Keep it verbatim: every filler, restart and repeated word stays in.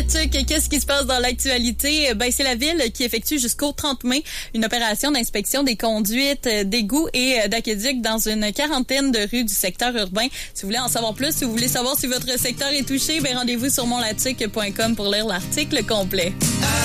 Tuc, qu'est-ce qui se passe dans l'actualité? Ben, c'est la ville qui effectue jusqu'au trente mai une opération d'inspection des conduites, d'égouts et d'aqueducs dans une quarantaine de rues du secteur urbain. Si vous voulez en savoir plus, si vous voulez savoir si votre secteur est touché, ben rendez-vous sur monlatuc point com pour lire l'article complet.